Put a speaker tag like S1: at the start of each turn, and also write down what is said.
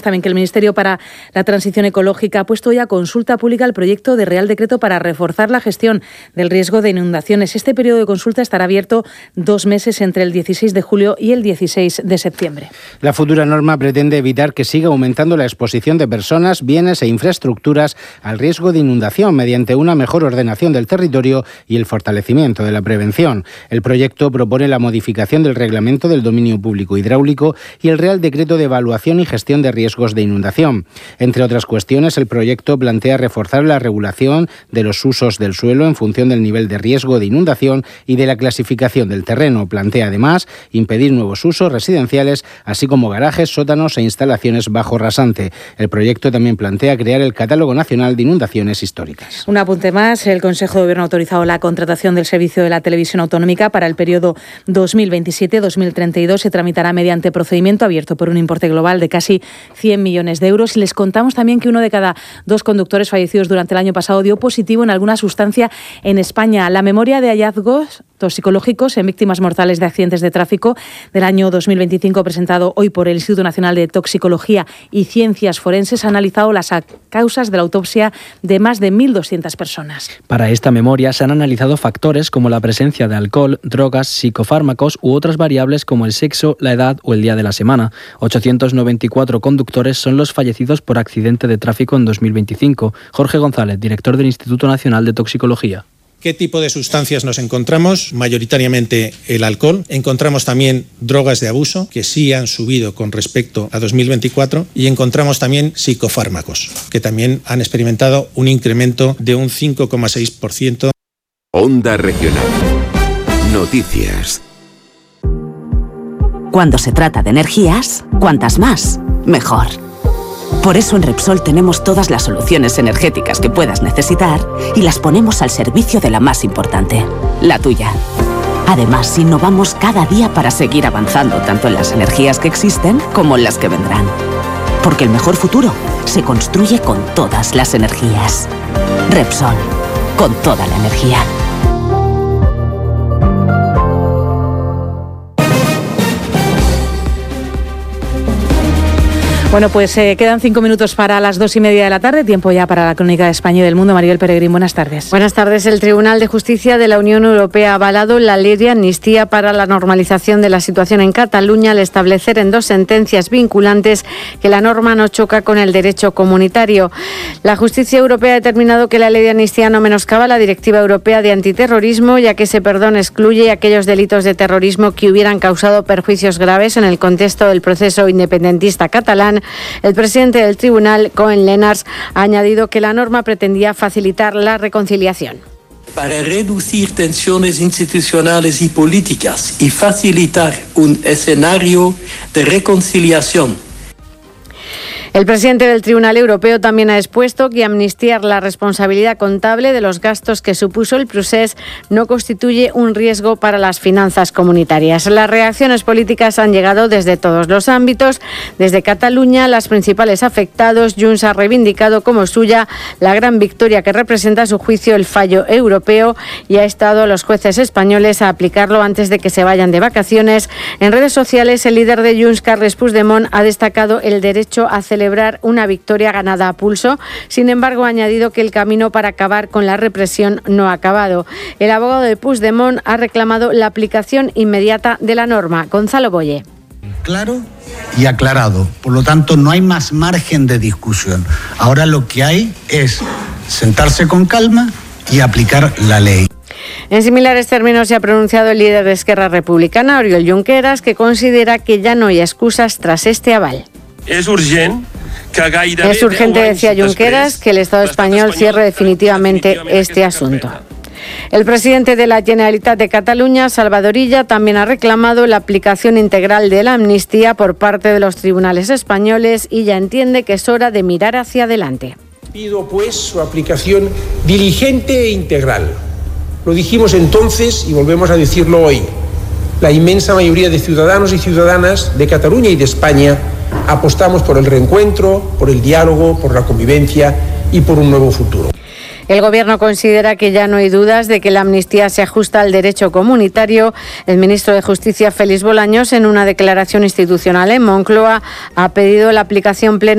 S1: también que el Ministerio para la Transición Ecológica ha puesto hoy a consulta pública el proyecto de Real Decreto para reforzar la gestión del riesgo de inundaciones. Este periodo de consulta estará abierto 2 meses entre el 16 de julio y el 16 de septiembre.
S2: La futura norma pretende evitar que siga aumentando la exposición de personas, bienes e infraestructuras al riesgo de inundación mediante una mejor ordenación del territorio y el fortalecimiento de la prevención. El proyecto propone la modificación del Reglamento del Dominio Público Hidráulico y el Real Decreto de Evaluación y Gestión de Riesgos de Inundación. Entre otras cuestiones, el proyecto plantea reforzar la regulación de los usos del suelo en función del nivel de riesgo de inundación y de la clasificación del terreno. Plantea además impedir nuevos usos residenciales, así como garajes, sótanos e instalaciones bajo rasante. El proyecto también plantea crear el Catálogo Nacional de Inundaciones Históricas.
S1: Un apunte más, el Consejo de Gobierno ha autorizado la contratación del servicio de la televisión autonómica para el periodo 2027-2032. Se tramitará mediante procedimiento abierto por un importe global de casi 100 millones de euros. Les contamos también que 1 de cada 2 conductores fallecidos durante el año pasado dio positivo en alguna sustancia en España. La memoria de hallazgos toxicológicos en víctimas mortales de accidentes de tráfico del año 2025, presentado hoy por el Instituto Nacional de Toxicología y Ciencias Forenses, ha analizado las causas de la autopsia de más de 1.200 personas.
S3: Para esta memoria se han analizado factores como la presencia de alcohol, drogas, psicofármacos u otras variables como el sexo, la edad o el día de la semana. 894 conductores son los fallecidos por accidente de tráfico en 2025. Jorge González, director del Instituto Nacional de Toxicología.
S4: ¿Qué tipo de sustancias nos encontramos? Mayoritariamente el alcohol. Encontramos también drogas de abuso, que sí han subido con respecto a 2024. Y encontramos también psicofármacos, que también han experimentado un incremento de un 5,6%.
S5: Onda Regional. Noticias.
S6: Cuando se trata de energías, cuantas más, mejor. Por eso en Repsol tenemos todas las soluciones energéticas que puedas necesitar y las ponemos al servicio de la más importante, la tuya. Además, innovamos cada día para seguir avanzando tanto en las energías que existen como en las que vendrán. Porque el mejor futuro se construye con todas las energías. Repsol, con toda la energía.
S1: Bueno, pues quedan 5 minutos para las 2:30 de la tarde, tiempo ya para la crónica de España y del mundo. Maribel Peregrín, buenas tardes.
S7: Buenas tardes. El Tribunal de Justicia de la Unión Europea ha avalado la ley de amnistía para la normalización de la situación en Cataluña al establecer en 2 sentencias vinculantes que la norma no choca con el derecho comunitario. La justicia europea ha determinado que la ley de amnistía no menoscaba la Directiva Europea de Antiterrorismo, ya que ese perdón excluye aquellos delitos de terrorismo que hubieran causado perjuicios graves en el contexto del proceso independentista catalán. El presidente del tribunal, Koen Lenaers, ha añadido que la norma pretendía facilitar la reconciliación.
S8: Para reducir tensiones institucionales y políticas y facilitar un escenario de reconciliación.
S7: El presidente del Tribunal Europeo también ha expuesto que amnistiar la responsabilidad contable de los gastos que supuso el procés no constituye un riesgo para las finanzas comunitarias. Las reacciones políticas han llegado desde todos los ámbitos. Desde Cataluña, los principales afectados, Junts ha reivindicado como suya la gran victoria que representa a su juicio el fallo europeo y ha instado a los jueces españoles a aplicarlo antes de que se vayan de vacaciones. En redes sociales, el líder de Junts, Carles Puigdemont, ha destacado el derecho a celebrar una victoria ganada a pulso. Sin embargo, ha añadido que el camino para acabar con la represión no ha acabado. El abogado de Puigdemont ha reclamado la aplicación inmediata de la norma. Gonzalo Boye.
S9: Claro y aclarado. Por lo tanto, no hay más margen de discusión. Ahora lo que hay es sentarse con calma y aplicar la ley.
S7: En similares términos se ha pronunciado el líder de Esquerra Republicana, Oriol Junqueras, que considera que ya no hay excusas tras este aval.
S10: Es
S7: urgente, decía Junqueras, que el Estado español cierre definitivamente este asunto. El presidente de la Generalitat de Cataluña, Salvador Illa, también ha reclamado la aplicación integral de la amnistía por parte de los tribunales españoles y ya entiende que es hora de mirar hacia adelante.
S11: Pido, pues, su aplicación diligente e integral. Lo dijimos entonces y volvemos a decirlo hoy. La inmensa mayoría de ciudadanos y ciudadanas de Cataluña y de España apostamos por el reencuentro, por el diálogo, por la convivencia y por un nuevo futuro.
S7: El Gobierno considera que ya no hay dudas de que la amnistía se ajusta al derecho comunitario. El ministro de Justicia, Félix Bolaños, en una declaración institucional en Moncloa, ha pedido la aplicación plena